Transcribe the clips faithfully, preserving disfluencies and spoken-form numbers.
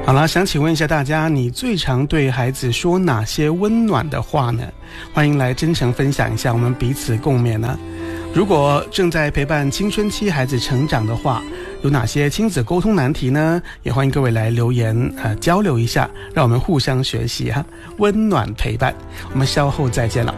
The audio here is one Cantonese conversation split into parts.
好了，想请问一下大家，你最常对孩子说哪些温暖的话呢？欢迎来真诚分享一下，我们彼此共勉呢。如果正在陪伴青春期孩子成长的话，有哪些亲子沟通难题呢？也欢迎各位来留言呃交流一下，让我们互相学习哈，温暖陪伴。我们稍後再見啦。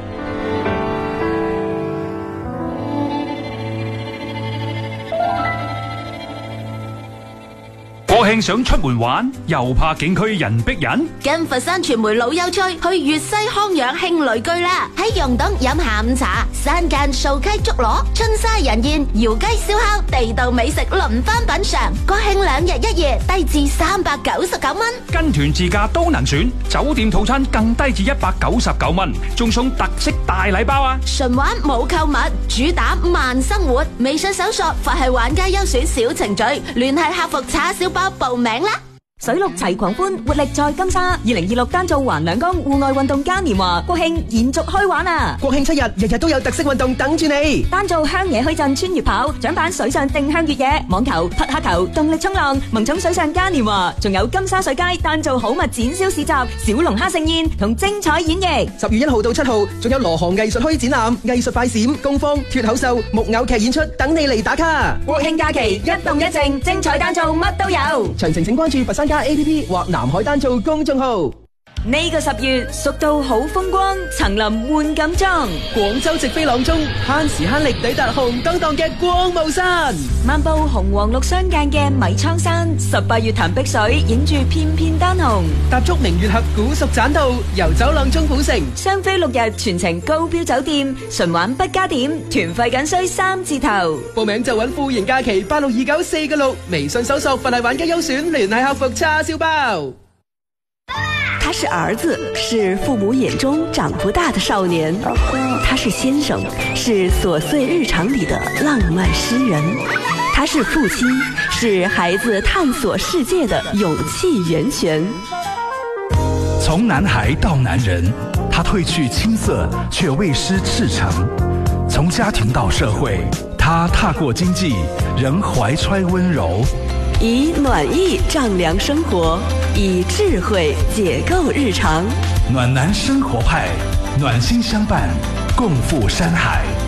國慶想出門玩，又怕景區人逼人， 跟佛山傳媒老友趣去粵西康養慶旅居啦！喺溶洞飲下午茶，山間掃溪竹螺，春沙人宴，窯雞燒烤，地道美食輪番品嘗。國慶兩日一夜，低至三百九十九蚊， 跟團自駕都能選，酒店套餐更低至一百九十九蚊，仲送特色大禮包啊！ 純玩冇購物，主打慢生活。微信搜索佛系玩家優選小程序，聯繫客服叉燒包報名啦！ 水陸齊狂歡，活力在金沙。二零二六丹灶環兩江戶外運動嘉年華國慶延續開玩啊！ 國慶七日，日日都有特色運動等住你。 丹灶鄉野墟鎮穿越跑，獎板水上定向越野，網球、匹克球、動力衝浪，萌寵水上嘉年華，仲有金沙水街丹灶好物展銷市集、小龍蝦盛宴同精彩演繹。 十月一號到七號，仲有羅河藝術墟展覽、藝術快閃、工坊、脫口秀、木偶劇演出，等你嚟打卡。 國慶假期一動一靜，精彩丹灶乜都有。 詳情請關注佛山加 A P P 或南海丹灶公眾號。 呢個十月，蜀道好風光，層林換錦裝。 廣州直飛朗中，慳時慳力抵達紅當當嘅光霧山。 漫步紅黃綠相間嘅米倉山，十八月潭碧水映住片片丹紅。 踏足明月峽古蜀棧道，遊走朗中古城。 雙飛六日全程高標酒店，純玩不加點，團費僅需三字頭。 報名就揾富盈假期八六二九四個六，微信搜索佛系玩家優選，聯繫客服叉燒包。 他是兒子，是父母眼中長不大的少年；他是先生，是瑣碎日常裡的浪漫詩人；他是父親，是孩子探索世界的勇氣源泉。 從男孩到男人，他褪去青澀，卻未失赤誠；從家庭到社會，他踏過經濟，仍懷揣溫柔。 以暖意丈量生活，以智慧解構日常。 暖男生活派，暖心相伴，共赴山海。